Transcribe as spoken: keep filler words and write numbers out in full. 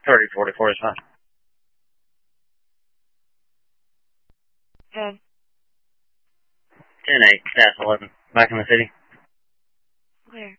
thirty forty-four is fine. ten. ten eight, Task eleven. Back in the city. Clear.